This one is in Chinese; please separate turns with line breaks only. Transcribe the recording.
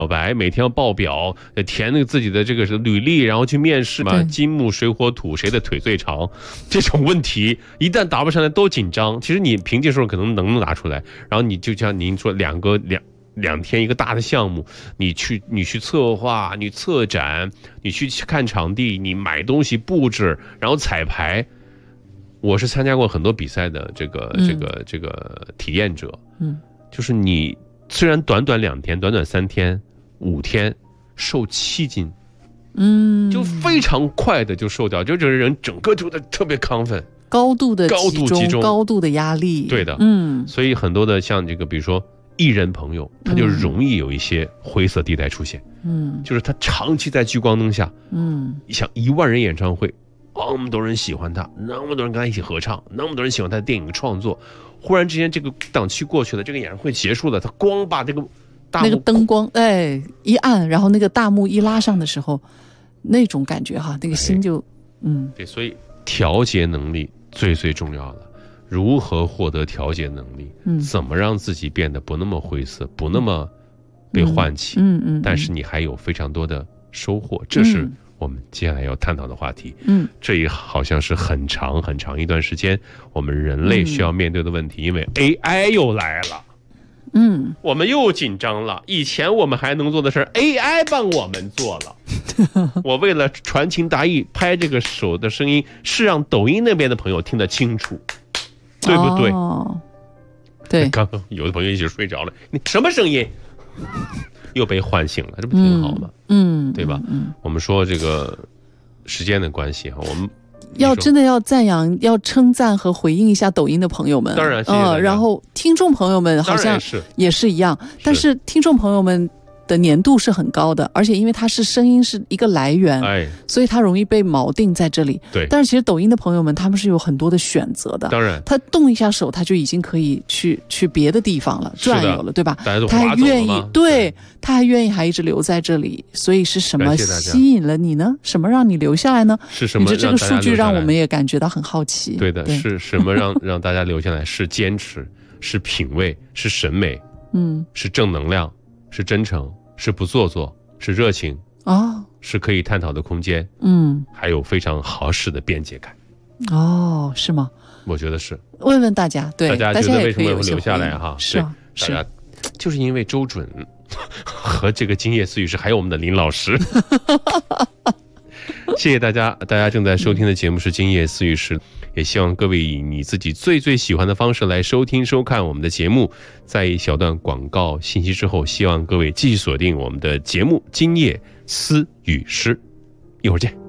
白，每天要报表，填那个自己的这个履历，然后去面试嘛。金木水火土，谁的腿最长？这种问题一旦答不上来都紧张。其实你平静时候可能能答出来，然后你就像您说两天一个大的项目，你去策划，你策展，你去看场地，你买东西布置，然后彩排。我是参加过很多比赛的这个体验者，就是你虽然短2天，短3天。5天瘦7斤，就非常快的就瘦掉，就这个人整个就特别亢奋，
高度集中，高度的压力，
对的，所以很多的像这个，比如说艺人朋友，他就容易有一些灰色地带出现，就是他长期在聚光灯下，像1万人演唱会，那么多人喜欢他，那么多人跟他一起合唱，那么多人喜欢他的电影创作，忽然之间这个档期过去了，这个演唱会结束了，他光把这个。
那个灯光一暗，然后那个大幕一拉上的时候，那种感觉哈，那个心就
对，所以调节能力最重要的，如何获得调节能力，怎么让自己变得不那么灰色，不那么被唤起，但是你还有非常多的收获，这是我们接下来要探讨的话题。这也好像是很长一段时间我们人类需要面对的问题，因为 AI 又来了。我们又紧张了。以前我们还能做的事 AI 帮我们做了。我为了传情达意，拍这个手的声音是让抖音那边的朋友听得清楚，对不对？
对。
刚刚有的朋友一起睡着了，你什么声音？又被唤醒了，这不挺好吗？对吧？我们说这个时间的关系哈，我们。
真的要赞扬，要称赞和回应一下抖音的朋友们。
当然，谢谢。
然后听众朋友们好像也是一样，但是听众朋友们的粘度是很高的，而且因为它是声音是一个来源，所以它容易被锚定在这里。
对。
但是其实抖音的朋友们他们是有很多的选择的。
当然，
他动一下手，他就已经可以去别的地方了，转悠了，对吧？
大家都
他还愿意，
对，
他还愿意还一直留在这里。所以是什么吸引了你呢？什么让你留下来呢？
是什么？
这个数据让我们也感觉到很好奇。
对的，是什么让大家留下来？是坚持，是品味，是审美，是正能量，是真诚。是不做作，是热情是可以探讨的空间，还有非常合适的便捷感。
是吗？
我觉得是。
问问大家，对，
大家觉得为什么会留下来哈？
是啊，是
啊，就是因为周准和这个今夜思雨师，还有我们的林老师。谢谢大家，大家正在收听的节目是今夜思雨师。也希望各位以你自己最喜欢的方式来收听收看我们的节目。在一小段广告信息之后，希望各位继续锁定我们的节目今夜思雨师，一会儿见。